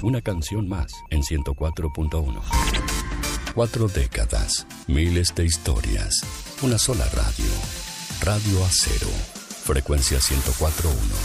Una canción más en 104.1. 4 décadas, miles de historias, una sola radio. Radio Acero, frecuencia 104.1.